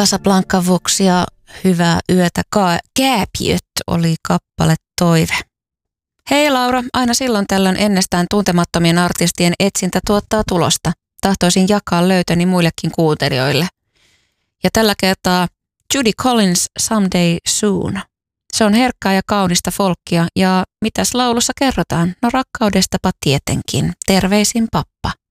Casablanca-Vox ja Hyvää yötä Kääpiöt oli kappale Toive. Hei Laura, aina silloin tällöin ennestään tuntemattomien artistien etsintä tuottaa tulosta. Tahtoisin jakaa löytöni muillekin kuuntelijoille. Ja tällä kertaa Judy Collins Someday Soon. Se on herkkää ja kaunista folkkia ja mitäs laulussa kerrotaan? No rakkaudestapa tietenkin. Terveisin pappa.